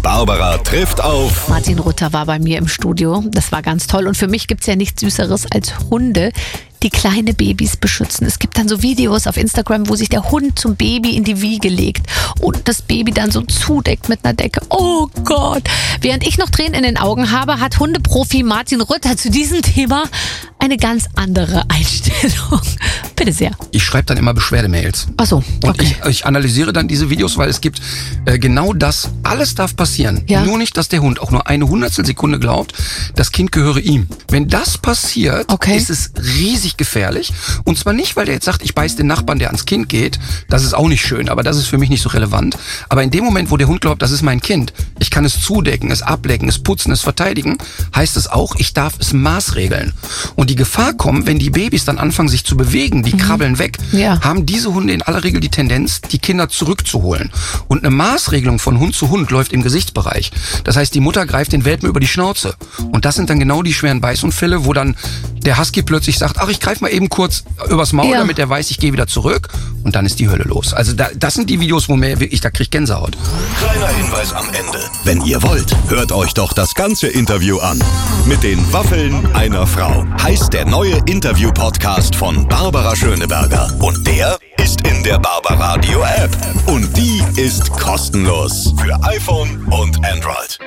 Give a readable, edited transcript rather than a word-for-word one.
Barbara trifft auf. Martin Rutter war bei mir im Studio. Das war ganz toll. Und für mich gibt's ja nichts Süßeres als Hunde, die kleine Babys beschützen. Es gibt dann so Videos auf Instagram, wo sich der Hund zum Baby in die Wiege legt und das Baby dann so zudeckt mit einer Decke. Oh Gott! Während ich noch Tränen in den Augen habe, hat Hundeprofi Martin Rutter zu diesem Thema eine ganz andere Einstellung. Bitte sehr. Ich schreibe dann immer Beschwerdemails. Ach so, okay. Und ich analysiere dann diese Videos, weil es gibt genau das. Alles darf passieren. Ja. Nur nicht, dass der Hund auch nur eine Hundertstelsekunde glaubt, das Kind gehöre ihm. Wenn das passiert, ist es riesig gefährlich. Und zwar nicht, weil der jetzt sagt, ich beiß den Nachbarn, der ans Kind geht. Das ist auch nicht schön, aber das ist für mich nicht so relevant. Aber in dem Moment, wo der Hund glaubt, das ist mein Kind, ich kann es zudecken, es ablecken, es putzen, es verteidigen, heißt es auch, ich darf es maßregeln. Und die Gefahr kommt, wenn die Babys dann anfangen, sich zu bewegen, die krabbeln weg, haben diese Hunde in aller Regel die Tendenz, die Kinder zurückzuholen. Und eine Maßregelung von Hund zu Hund läuft im Gesichtsbereich. Das heißt, die Mutter greift den Welpen über die Schnauze. Und das sind dann genau die schweren Beißunfälle, wo dann der Husky plötzlich sagt, ach, ich greife mal eben kurz übers Maul, damit er weiß, ich gehe wieder zurück. Und dann ist die Hölle los. Also das sind die Videos, wo mir wirklich, da krieg ich Gänsehaut. Kleiner Hinweis am Ende. Wenn ihr wollt, hört euch doch das ganze Interview an. Mit den Waffeln einer Frau heißt der neue Interview-Podcast von Barbara Schöneberger. Und der ist in der Barbaradio App. Und die ist kostenlos für iPhone und Android.